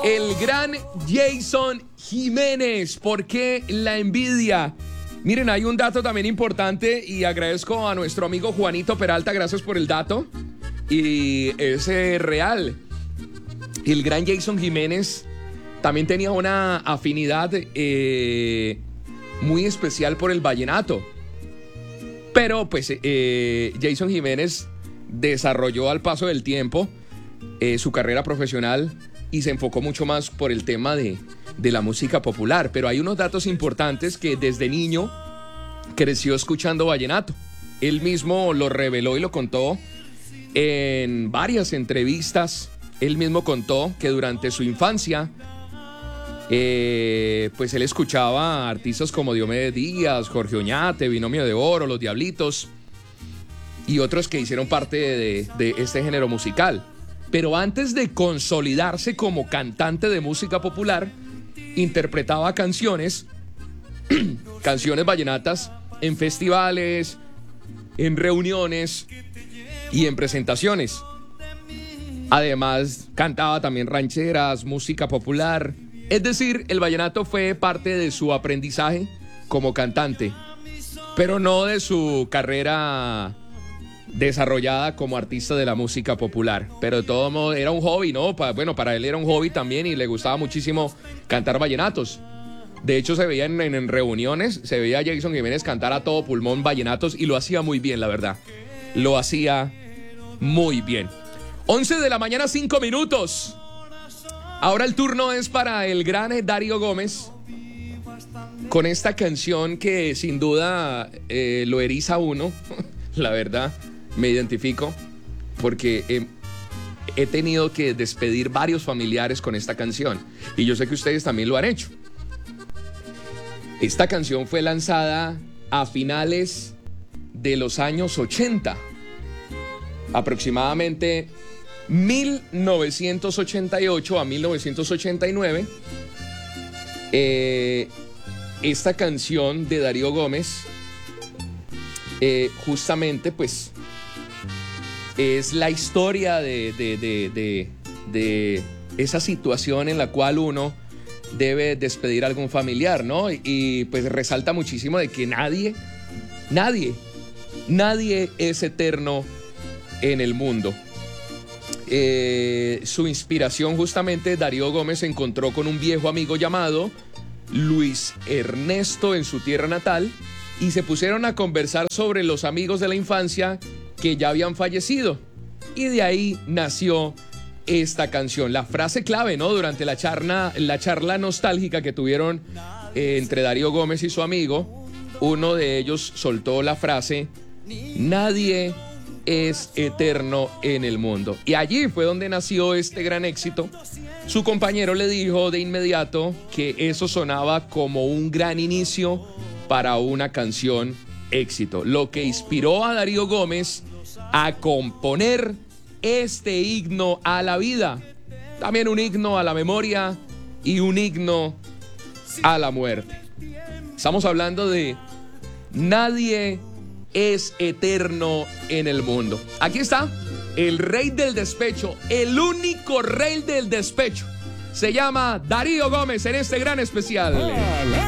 El gran Jason Jiménez. ¿Por qué la envidia? Miren, hay un dato también importante y agradezco a nuestro amigo Juanito Peralta, gracias por el dato. Y es real. El gran Jason Jiménez también tenía una afinidad muy especial por el vallenato. Pero pues Jason Jiménez desarrolló al paso del tiempo su carrera profesional y se enfocó mucho más por el tema de la música popular. Pero hay unos datos importantes que desde niño creció escuchando vallenato. Él mismo lo reveló y lo contó en varias entrevistas. Él mismo contó que durante su infancia pues él escuchaba a artistas como Diomedes Díaz, Jorge Oñate, Binomio de Oro, Los Diablitos y otros que hicieron parte de este género musical. Pero antes de consolidarse como cantante de música popular, interpretaba canciones vallenatas en festivales, en reuniones y en presentaciones. Además, cantaba también rancheras, música popular. Es decir, el vallenato fue parte de su aprendizaje como cantante, pero no de su carrera desarrollada como artista de la música popular. Pero de todo modo era un hobby, ¿no? Para él era un hobby también y le gustaba muchísimo cantar vallenatos. De hecho, se veía en reuniones, se veía a Jason Jiménez cantar a todo pulmón vallenatos y lo hacía muy bien, la verdad. Lo hacía muy bien. 11 de la mañana, 5 minutos. Ahora el turno es para el gran Darío Gómez con esta canción que sin duda lo eriza a uno. La verdad, me identifico porque he tenido que despedir varios familiares con esta canción y yo sé que ustedes también lo han hecho. Esta canción fue lanzada a finales de los años 80, aproximadamente 1988 a 1989. Esta canción de Darío Gómez justamente pues es la historia de esa situación en la cual uno debe despedir a algún familiar, ¿no? Y pues resalta muchísimo de que nadie es eterno en el mundo. Su inspiración justamente, Darío Gómez se encontró con un viejo amigo llamado Luis Ernesto en su tierra natal y se pusieron a conversar sobre los amigos de la infancia que ya habían fallecido y de ahí nació esta canción. La frase clave, ¿no? Durante la charla nostálgica que tuvieron entre Darío Gómez y su amigo, uno de ellos soltó la frase: nadie es eterno en el mundo. Y allí fue donde nació este gran éxito. Su compañero le dijo de inmediato que eso sonaba como un gran inicio para una canción éxito, lo que inspiró a Darío Gómez a componer este himno a la vida, también un himno a la memoria y un himno a la muerte. Estamos hablando de nadie es eterno en el mundo. Aquí está el rey del despecho, el único rey del despecho. Se llama Darío Gómez en este gran especial.